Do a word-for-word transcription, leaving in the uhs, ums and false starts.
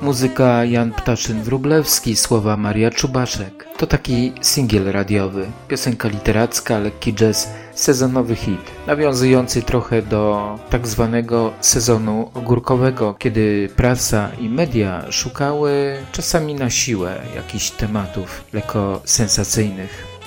Muzyka Jan Ptaszyn-Wróblewski, słowa Maria Czubaszek. To taki singiel radiowy, piosenka literacka, lekki jazz, sezonowy hit, nawiązujący trochę do tak zwanego sezonu ogórkowego, kiedy prasa i media szukały czasami na siłę jakichś tematów lekko sensacyjnych.